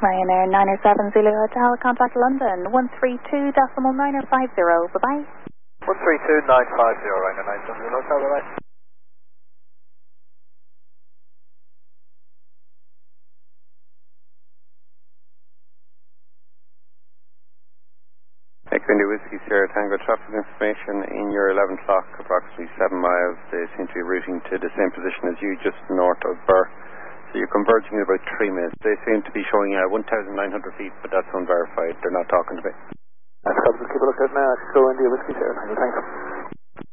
Ryanair 907 Zulu Hotel, contact London 132.950. Bye-bye. 132.950, Ryanair 907 Zulu Hotel, bye-bye. Equindy Whiskey Sierra Tango traffic information in your 11 clock, approximately 7 miles. They seem to be routing to the same position as you, just north of Burr. So you're converging in about 3 minutes. They seem to be showing 1,900 feet, but that's unverified. They're not talking to me. That's good. We'll keep a look at now. Go India Whiskey Sierra Tango. Thanks.